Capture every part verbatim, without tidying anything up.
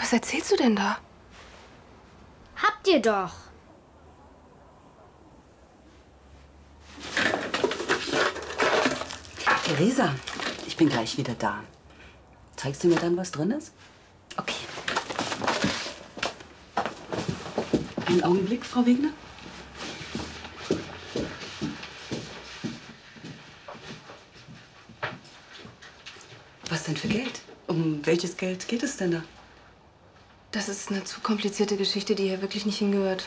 Was erzählst du denn da? Habt ihr doch. Theresa, ich bin gleich wieder da. Zeigst du mir dann, was drin ist? Okay. Einen Augenblick, Frau Wegner. Was denn für Geld? Um welches Geld geht es denn da? Das ist eine zu komplizierte Geschichte, die hier wirklich nicht hingehört.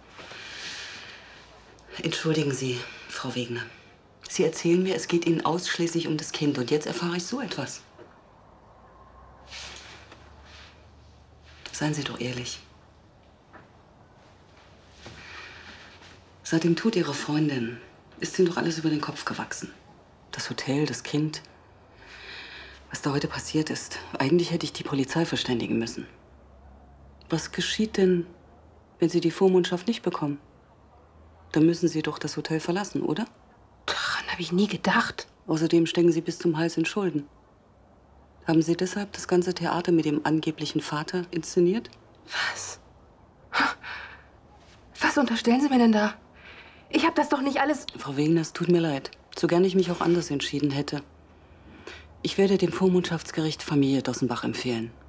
Entschuldigen Sie, Frau Wegner. Sie erzählen mir, es geht Ihnen ausschließlich um das Kind. Und jetzt erfahre ich so etwas. Seien Sie doch ehrlich. Seit dem Tod Ihrer Freundin ist Ihnen doch alles über den Kopf gewachsen. Das Hotel, das Kind. Was da heute passiert ist. Eigentlich hätte ich die Polizei verständigen müssen. Was geschieht denn, wenn Sie die Vormundschaft nicht bekommen? Dann müssen Sie doch das Hotel verlassen, oder? Daran habe ich nie gedacht. Außerdem stecken Sie bis zum Hals in Schulden. Haben Sie deshalb das ganze Theater mit dem angeblichen Vater inszeniert? Was? Was unterstellen Sie mir denn da? Ich habe das doch nicht alles... Frau Wegner, es tut mir leid. So gern ich mich auch anders entschieden hätte. Ich werde dem Vormundschaftsgericht Familie Dossenbach empfehlen.